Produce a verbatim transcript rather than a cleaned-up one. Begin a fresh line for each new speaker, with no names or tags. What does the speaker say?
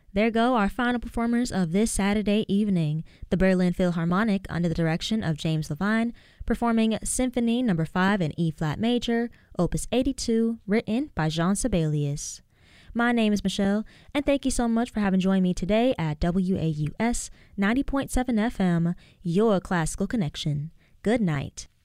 There go our final performers of this Saturday evening, the Berlin Philharmonic under the direction of James Levine, performing Symphony Number five in E-flat major, Opus eighty-two, written by Jean Sibelius. My name is Michelle, and thank you so much for having joined me today at W A U S ninety point seven F M, your classical connection. Good night.